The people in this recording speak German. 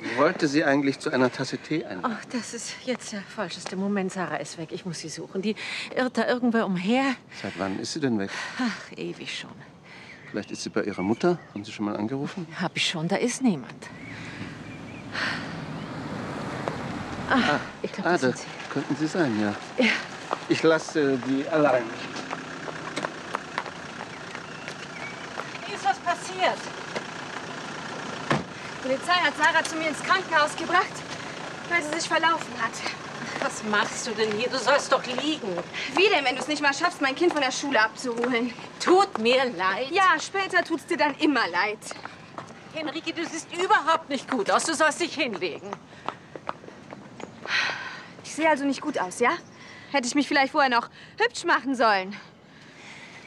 wollte Sie eigentlich zu einer Tasse Tee einladen. Oh, das ist jetzt der falscheste Moment. Sarah ist weg. Ich muss sie suchen. Die irrt da irgendwo umher. Seit wann ist sie denn weg? Ach, ewig schon. Vielleicht ist sie bei Ihrer Mutter. Haben Sie schon mal angerufen? Hab ich schon. Da ist niemand. Ah, ich glaube, das sind das sie. könnten Sie sein, ja. Ja. Ich lasse die allein. Wie ist was passiert? Die Polizei hat Sarah zu mir ins Krankenhaus gebracht, weil sie sich verlaufen hat. Was machst du denn hier? Du sollst doch liegen. Wie denn, wenn du es nicht mal schaffst, mein Kind von der Schule abzuholen? Tut mir leid. Ja, später tut's dir dann immer leid. Henrike, du siehst überhaupt nicht gut aus. Du sollst dich hinlegen. Ich sehe also nicht gut aus, ja? Hätte ich mich vielleicht vorher noch hübsch machen sollen.